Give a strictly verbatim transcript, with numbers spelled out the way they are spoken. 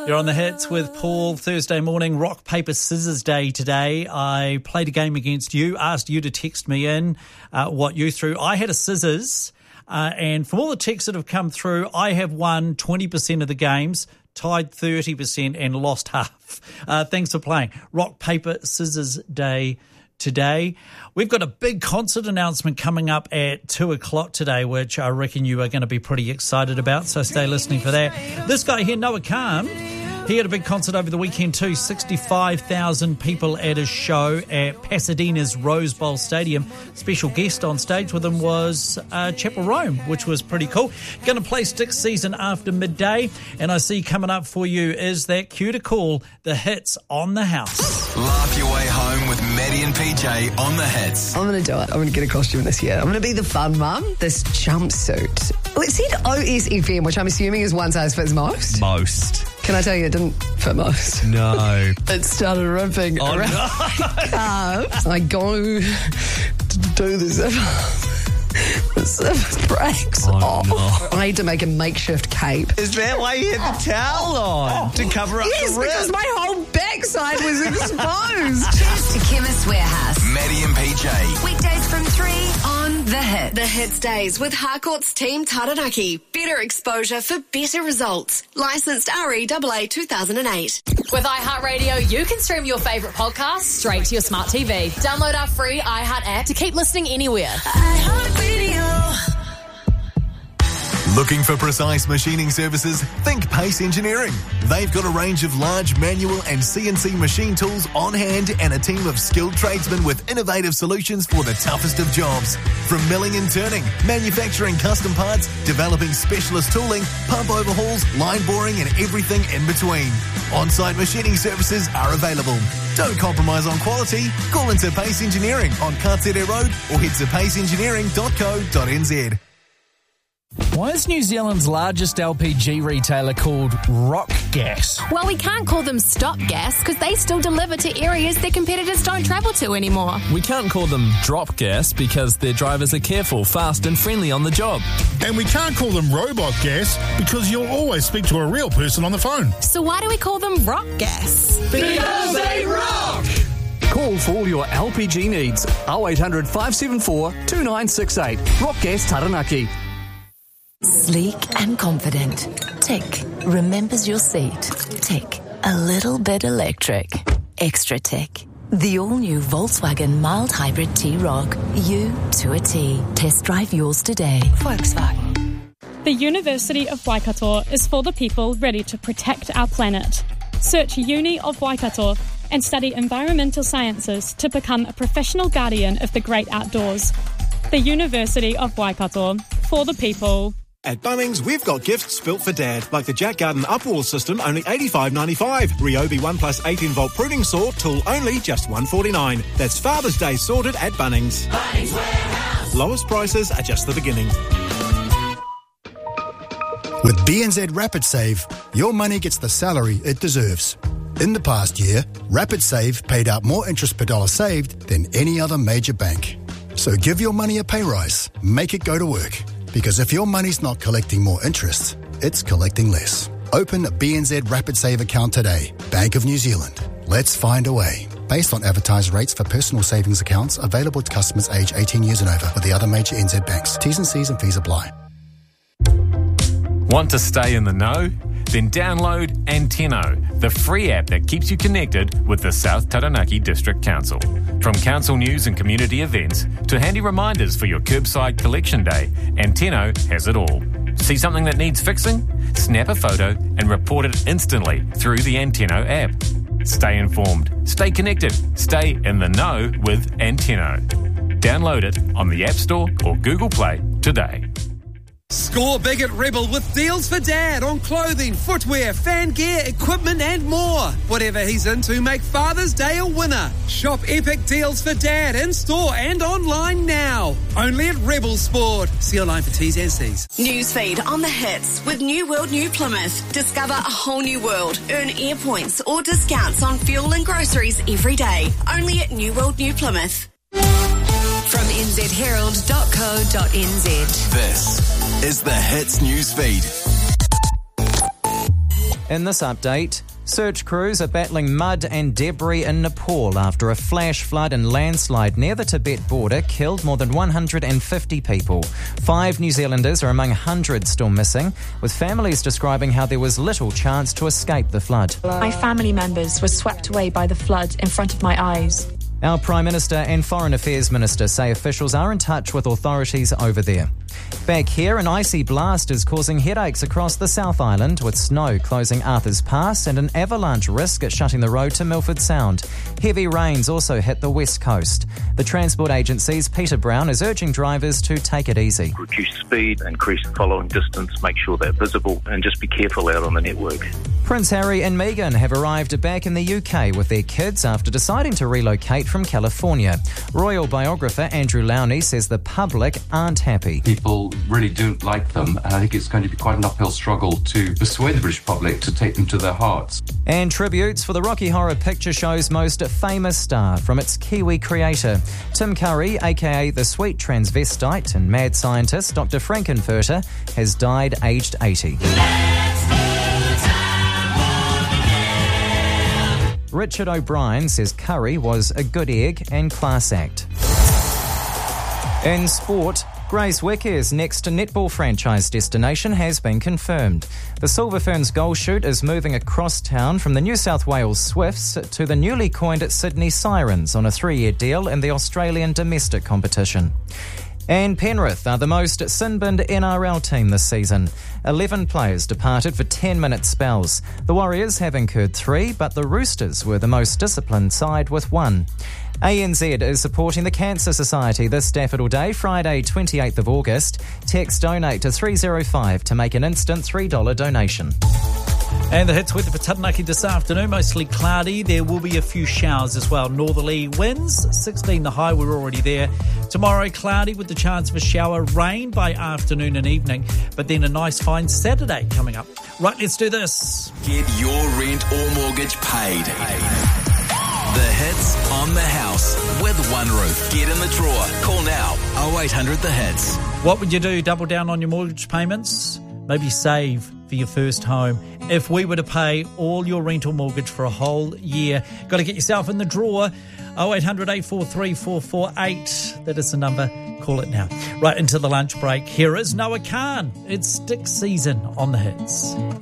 You're on the hits with Paul. Thursday morning, rock, paper, scissors day today. I played a game against you, asked you to text me in uh, what you threw. I had a scissors, uh, and from all the texts that have come through, I have won twenty percent of the games, tied thirty percent, and lost half. Uh, thanks for playing. Rock, paper, scissors day today. We've got a big concert announcement coming up at two o'clock today, which I reckon you are going to be pretty excited about, so stay listening for that. This guy here, Noah Kahan, he had a big concert over the weekend too. sixty-five thousand people at his show at Pasadena's Rose Bowl Stadium. Special guest on stage with him was uh, Chapel Rome, which was pretty cool. Going to play Stick Season after midday. And I see coming up for you is that cue to call the hits on the house. Laugh your way home with Maddie and P J on the hits. I'm going to do it. I'm going to get a costume this year. I'm going to be the fun mum. This jumpsuit. Well, it said O S F M, which I'm assuming is one size fits most. Most. Can I tell you, it didn't fit most. No. It started ripping Oh, around no. my calves. I go to do the zipper. The zipper breaks Oh, off. no. I had to make a makeshift cape. Is that why you had the towel on? To cover up Yes, the rip? because my whole backside was exposed. Cheers to Chemist Warehouse. Maddie and P J. Weekdays from three on The Hit. The Hits Days with Harcourt's Team Taranaki. Better exposure for better results. Licensed R E A A two thousand eight. With iHeartRadio, you can stream your favourite podcasts straight to your smart T V. Download our free iHeart app to keep listening anywhere. Looking for precise machining services? Think Pace Engineering. They've got a range of large manual and C N C machine tools on hand and a team of skilled tradesmen with innovative solutions for the toughest of jobs. From milling and turning, manufacturing custom parts, developing specialist tooling, pump overhauls, line boring and everything in between. On-site machining services are available. Don't compromise on quality. Call into Pace Engineering on Katere Road or head to pace engineering dot co dot n z. Why is New Zealand's largest L P G retailer called Rock Gas? Well, we can't call them Stop Gas because they still deliver to areas their competitors don't travel to anymore. We can't call them Drop Gas because their drivers are careful, fast and friendly on the job. And we can't call them Robot Gas because you'll always speak to a real person on the phone. So why do we call them Rock Gas? Because they rock! Call for all your L P G needs. oh eight hundred, five seven four, two nine six eight. Rock Gas Taranaki. Sleek and confident. Tick. Remembers your seat. Tick. A little bit electric. Extra tick. The all-new Volkswagen mild hybrid T-Roc. You to a T. Test drive yours today. Volkswagen. The University of Waikato is for the people ready to protect our planet. Search Uni of Waikato and study environmental sciences to become a professional guardian of the great outdoors. The University of Waikato. For the people. At Bunnings, we've got gifts built for Dad, like the Jack Garden Upwall system, only eighty-five ninety-five. Ryobi one plus eighteen volt pruning saw, tool only, just one forty-nine. That's Father's Day sorted at Bunnings. Bunnings Warehouse. Lowest prices are just the beginning. With B N Z Rapid Save, your money gets the salary it deserves. In the past year, Rapid Save paid out more interest per dollar saved than any other major bank. So give your money a pay rise. Make it go to work. Because if your money's not collecting more interest, it's collecting less. Open a B N Z Rapid Save account today. Bank of New Zealand. Let's find a way. Based on advertised rates for personal savings accounts available to customers aged eighteen years and over with the other major N Z banks. T's and C's and fees apply. Want to stay in the know? Then download Anteno, the free app that keeps you connected with the South Taranaki District Council. From council news and community events to handy reminders for your curbside collection day, Anteno has it all. See something that needs fixing? Snap a photo and report it instantly through the Anteno app. Stay informed, stay connected, stay in the know with Anteno. Download it on the App Store or Google Play today. Score big at Rebel with deals for Dad on clothing, footwear, fan gear, equipment and more. Whatever he's into, make Father's Day a winner. Shop epic deals for Dad in store and online now. Only at Rebel Sport. See online for T's and C's. Newsfeed on the hits with New World New Plymouth. Discover a whole new world. Earn air points or discounts on fuel and groceries every day. Only at New World New Plymouth. From n z herald dot co dot n z. This is the Hits News Feed. In this update, search crews are battling mud and debris in Nepal after a flash flood and landslide near the Tibet border killed more than one hundred fifty people. Five New Zealanders are among hundreds still missing, with families describing how there was little chance to escape the flood. My family members were swept away by the flood in front of my eyes. Our Prime Minister and Foreign Affairs Minister say officials are in touch with authorities over there. Back here, an icy blast is causing headaches across the South Island, with snow closing Arthur's Pass and an avalanche risk at shutting the road to Milford Sound. Heavy rains also hit the west coast. The Transport Agency's Peter Brown is urging drivers to take it easy. Reduce speed, increase the following distance, make sure they're visible, and just be careful out on the network. Prince Harry and Meghan have arrived back in the U K with their kids after deciding to relocate from California. Royal biographer Andrew Lowney says the public aren't happy. People really don't like them, and I think it's going to be quite an uphill struggle to persuade the British public to take them to their hearts. And tributes for the Rocky Horror Picture Show's most famous star from its Kiwi creator. Tim Curry, aka the sweet transvestite and mad scientist Doctor Frankenfurter, has died aged eighty. Richard O'Brien says Curry was a good egg and class act. In sport, Grace Wicker's next netball franchise destination has been confirmed. The Silver Ferns goal shoot is moving across town from the New South Wales Swifts to the newly coined Sydney Sirens on a three-year deal in the Australian domestic competition. And Penrith are the most sin-binned N R L team this season. Eleven players departed for ten-minute spells. The Warriors have incurred three, but the Roosters were the most disciplined side with one. A N Z is supporting the Cancer Society this Daffodil Day, Friday twenty-eighth of August. Text donate to three oh five to make an instant three dollars donation. And the hits weather for Taranaki this afternoon, mostly cloudy. There will be a few showers as well. Northerly winds, sixteen the high, we're already there. Tomorrow, cloudy with the chance of a shower, rain by afternoon and evening, but then a nice fine Saturday coming up. Right, let's do this. Get your rent or mortgage paid. The hits on the house with One Roof. Get in the drawer. Call now oh eight hundred the hits. What would you do? Double down on your mortgage payments? Maybe save for your first home. If we were to pay all your rental mortgage for a whole year, got to get yourself in the drawer. oh eight hundred eight four three four four eight. That is the number. Call it now. Right into the lunch break. Here is Noah Khan. It's stick season on the hits.